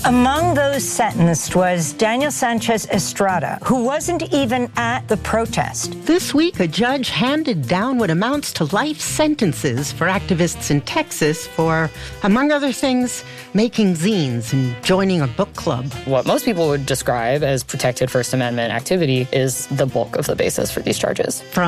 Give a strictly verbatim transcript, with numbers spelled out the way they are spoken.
Among those sentenced was Daniel Sanchez Estrada, who wasn't even at the protest. This week, a judge handed down what amounts to life sentences for activists in Texas for, among other things, making zines and joining a book club. What most people would describe as protected First Amendment activity is the bulk of the basis for these charges. From